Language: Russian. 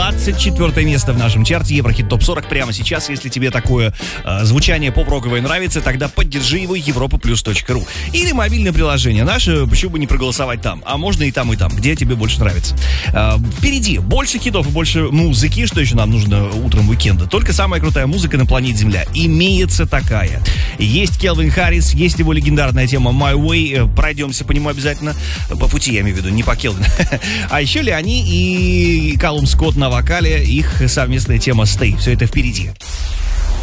24 место в нашем чарте Еврохит Топ 40 прямо сейчас. Если тебе такое звучание поп-роковое нравится, тогда поддержи его europaplus.ru. Или мобильное приложение наше, почему бы не проголосовать там. А можно и там, где тебе больше нравится. Впереди больше хитов и больше музыки. Что еще нам нужно утром уикенда? Только самая крутая музыка на планете Земля. Имеется такая. Есть Келвин Харрис, есть его легендарная тема My Way. Пройдемся по нему обязательно. По пути, я имею в виду, не по Келвину. А еще Леони и Калум Скотт на вокале. Их совместная тема Stay. Все это впереди.